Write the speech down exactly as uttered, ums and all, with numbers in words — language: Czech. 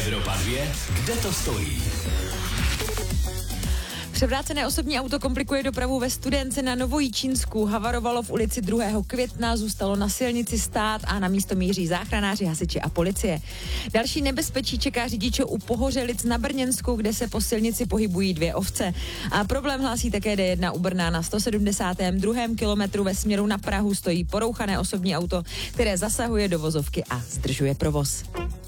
Evropa dvě, kde to stojí? Převrácené osobní auto komplikuje dopravu ve Studénce na Novojičínsku. Havarovalo v ulici druhého května, zůstalo na silnici stát a na místo míří záchranáři, hasiči a policie. Další nebezpečí čeká řidiče u Pohořelic na Brněnsku, kde se po silnici pohybují dvě ovce. A problém hlásí také D jedna u Brna. Na sto sedmdesátém druhém kilometru ve směru na Prahu stojí porouchané osobní auto, které zasahuje do vozovky a zdržuje provoz.